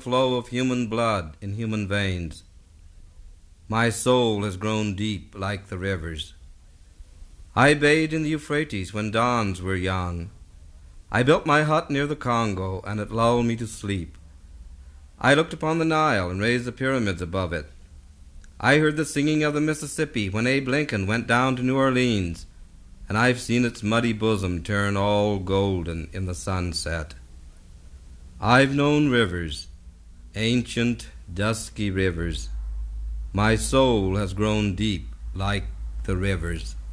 flow of human blood in human veins. My soul has grown deep like the rivers. I bathed in the Euphrates when dawns were young. I built my hut near the Congo, and it lulled me to sleep. I looked upon the Nile and raised the pyramids above it. I heard the singing of the Mississippi when Abe Lincoln went down to New Orleans, and I've seen its muddy bosom turn all golden in the sunset. I've known rivers, ancient, dusky rivers. My soul has grown deep like the rivers.